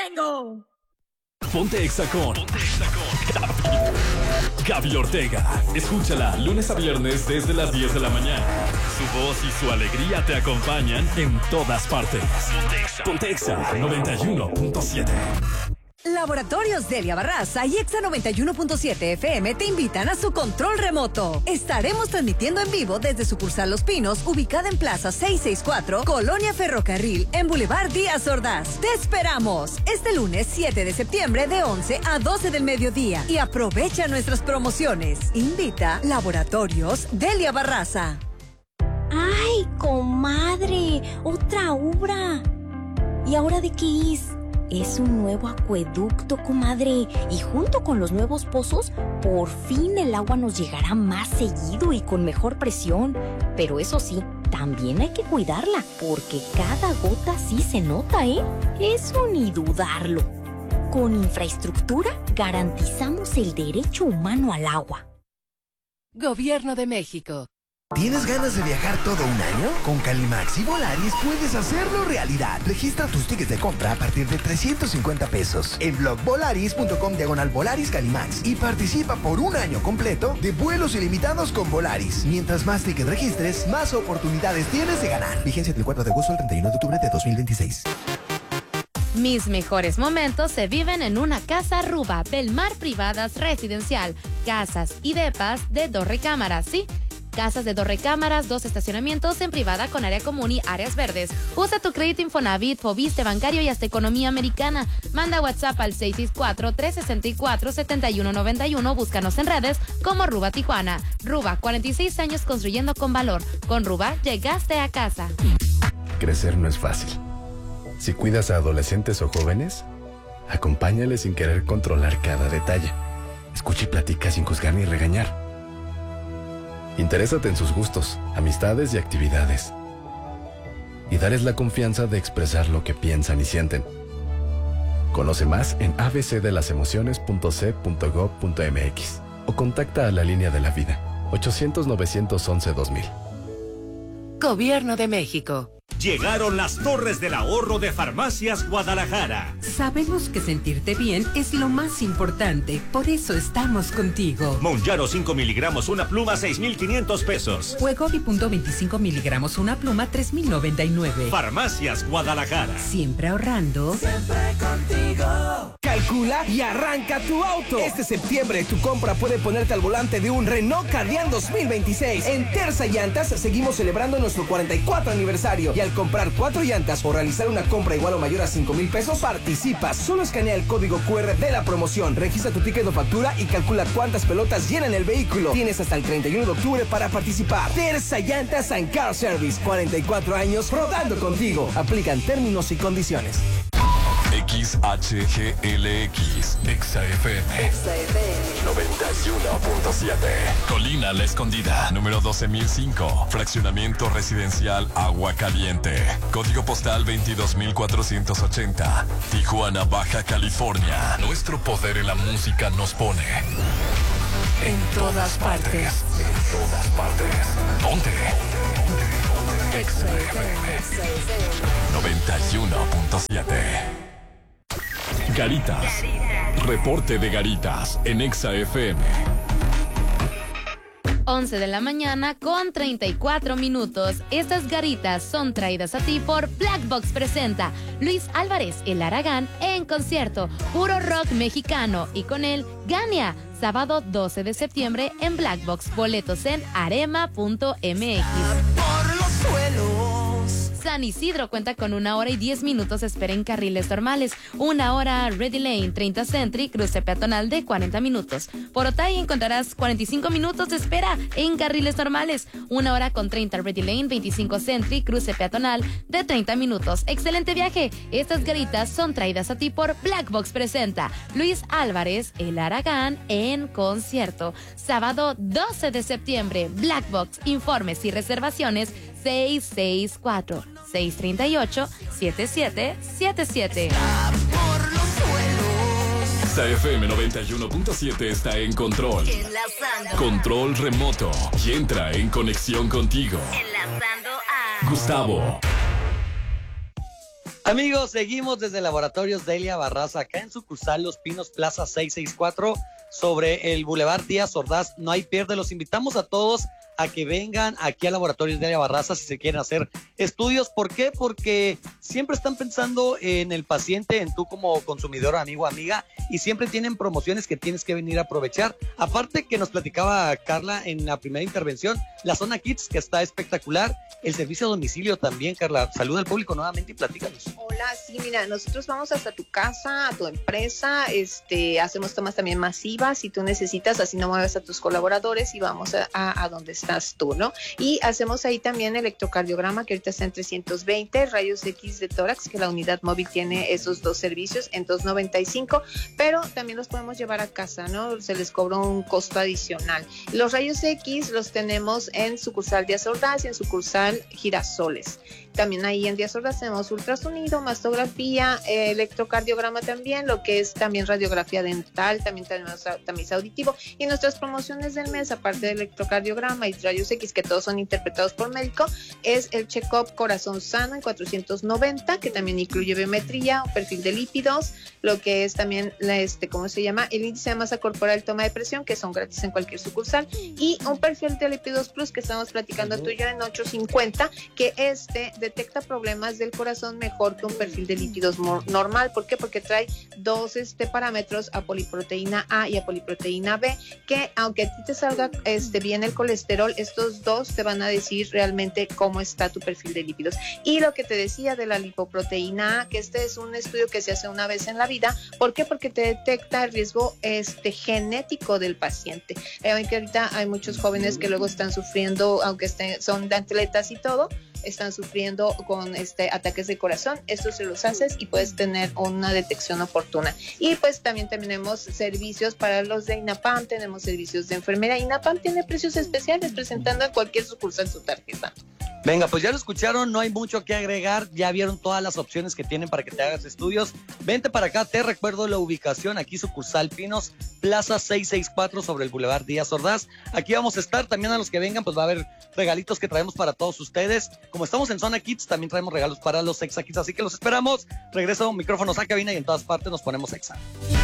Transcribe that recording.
tengo. Ponte Exa con Gaby Ortega. Escúchala lunes a viernes desde las 10 de la mañana. Su voz y su alegría te acompañan en todas partes. Ponte Exa 91.7. Laboratorios Delia Barraza y Exa 91.7 FM te invitan a su control remoto. Estaremos transmitiendo en vivo desde sucursal Los Pinos, ubicada en Plaza 664, Colonia Ferrocarril, en Boulevard Díaz Ordaz. ¡Te esperamos! Este lunes 7 de septiembre de 11 a 12 del mediodía. Y aprovecha nuestras promociones. Invita Laboratorios Delia Barraza. ¡Ay, comadre! ¡Otra obra! ¿Y ahora de qué es? Es un nuevo acueducto, comadre. Y junto con los nuevos pozos, por fin el agua nos llegará más seguido y con mejor presión. Pero eso sí, también hay que cuidarla, porque cada gota sí se nota, ¿eh? Eso ni dudarlo. Con infraestructura garantizamos el derecho humano al agua. Gobierno de México. ¿Tienes ganas de viajar todo un año? Con Calimax y Volaris puedes hacerlo realidad. Registra tus tickets de compra a partir de 350 pesos en blogvolaris.com/Volaris Calimax y participa por un año completo de vuelos ilimitados con Volaris. Mientras más tickets registres, más oportunidades tienes de ganar. Vigencia del 4 de agosto al 31 de octubre de 2026. Mis mejores momentos se viven en una casa Ruba del Mar Privadas Residencial. Casas y depas de 2 recámaras, ¿sí? Casas de 2 recámaras, 2 estacionamientos en privada con área común y áreas verdes. Usa tu crédito Infonavit, Fobiste, bancario y hasta economía americana. Manda WhatsApp al 664-364-7191. Búscanos en redes como Ruba Tijuana. Ruba, 46 años construyendo con valor. Con Ruba llegaste a casa. Crecer no es fácil. Si cuidas a adolescentes o jóvenes, acompáñales sin querer controlar cada detalle. Escucha y platica sin juzgar ni regañar. Interésate en sus gustos, amistades y actividades. Y dales la confianza de expresar lo que piensan y sienten. Conoce más en abcdelasemociones.c.gov.mx o contacta a la línea de la vida 800-911-2000. Gobierno de México. Llegaron las Torres del Ahorro de Farmacias Guadalajara. Sabemos que sentirte bien es lo más importante, por eso estamos contigo. Monjaro 5 miligramos una pluma, 6,500 pesos. Wegovy .25 miligramos una pluma, 3,099. Farmacias Guadalajara. Siempre ahorrando. Siempre contigo. Calcula y arranca tu auto. Este septiembre tu compra puede ponerte al volante de un Renault Kardian 2026. En Terza Llantas seguimos celebrando nuestro 44 aniversario. Y al comprar 4 llantas o realizar una compra igual o mayor a 5,000 pesos, participas. Solo escanea el código QR de la promoción, registra tu ticket o factura y calcula cuántas pelotas llenan el vehículo. Tienes hasta el 31 de octubre para participar. Terza Llantas and Car Service, 44 años rodando contigo. Aplican términos y condiciones. XHGLX XFM 91.7. Colina La Escondida, número 12,005. Fraccionamiento residencial Agua Caliente. Código postal 22,480. Tijuana, Baja California. Nuestro poder en la música nos pone en todas partes. En todas partes. Ponte. XFM 91.7. Garitas. Reporte de Garitas en Exa FM. 11 de la mañana con 34 minutos. Estas garitas son traídas a ti por Black Box presenta Luis Álvarez, El Aragán en concierto. Puro rock mexicano y con él Gania. Sábado 12 de septiembre en Black Box. Boletos en arema.mx. Por los suelos. San Isidro cuenta con 1 hora y 10 minutos de espera en carriles normales. 1 hora Ready Lane, 30 Century, cruce peatonal de 40 minutos. Por Otay encontrarás 45 minutos de espera en carriles normales. 1 hora con 30 Ready Lane, 25 Century, cruce peatonal de 30 minutos. Excelente viaje. Estas garitas son traídas a ti por Black Box presenta Luis Álvarez, El Aragán en concierto. Sábado 12 de septiembre, Black Box. Informes y reservaciones 664-638-7777. XFM 91.7 está en control. Enlazando. Control remoto. Y entra en conexión contigo. Enlazando a Gustavo. Amigos, seguimos desde Laboratorios Delia Barraza, acá en sucursal Los Pinos, Plaza 664, sobre el Boulevard Díaz Ordaz. No hay pierde, los invitamos a todos a que vengan aquí a Laboratorios Delia Barraza si se quieren hacer estudios. ¿Por qué? Porque siempre están pensando en el paciente, en tú como consumidor, amigo, amiga, y siempre tienen promociones que tienes que venir a aprovechar. Aparte que nos platicaba Carla en la primera intervención, la zona Kids, que está espectacular, el servicio a domicilio también. Carla, saluda al público nuevamente y platícanos. Hola, sí, mira, nosotros vamos hasta tu casa, a tu empresa, hacemos tomas también masivas, si tú necesitas, así no mueves a tus colaboradores y vamos a donde estás tú, ¿no? Y hacemos ahí también electrocardiograma, que ahorita está en 320, rayos X de tórax, que la unidad móvil tiene esos dos servicios en 295, pero también los podemos llevar a casa, ¿no? Se les cobra un costo adicional. Los rayos X los tenemos en sucursal Díaz Ordaz y en sucursal Girasoles. También ahí en Díaz Ordaz tenemos ultrasonido, mastografía, electrocardiograma también, lo que es también radiografía dental, también tenemos tamiz auditivo, y nuestras promociones del mes, aparte de electrocardiograma y rayos X, que todos son interpretados por médico, es el check-up corazón sano en 490, que también incluye biometría, un perfil de lípidos, lo que es también ¿cómo se llama? El índice de masa corporal, toma de presión, que son gratis en cualquier sucursal, y un perfil de lípidos plus que estamos platicando tú y yo en 850, que detecta problemas del corazón mejor que un perfil de lípidos normal. ¿Por qué? Porque trae dos parámetros, a poliproteína A y a poliproteína B, que aunque a ti te salga bien el colesterol, estos dos te van a decir realmente cómo está tu perfil de lípidos. Y lo que te decía de la lipoproteína A, que es un estudio que se hace una vez en la vida. ¿Por qué? Porque te detecta el riesgo genético del paciente. Que ahorita hay muchos jóvenes que luego están sufriendo, aunque son de atletas y todo, están sufriendo con ataques de corazón. Esto se los haces y puedes tener una detección oportuna. Y pues también tenemos servicios para los de INAPAM, tenemos servicios de enfermera. INAPAM tiene precios especiales presentando en cualquier sucursal su tarjeta. Venga, pues ya lo escucharon, no hay mucho que agregar, ya vieron todas las opciones que tienen para que te hagas estudios. Vente para acá, te recuerdo la ubicación, aquí sucursal Pinos, Plaza 664 sobre el Boulevard Díaz Ordaz. Aquí vamos a estar, también a los que vengan pues va a haber regalitos que traemos para todos ustedes. Como estamos en Zona Kids, también traemos regalos para los Exa Kids, así que los esperamos. Regreso micrófonos a cabina y en todas partes nos ponemos Exa.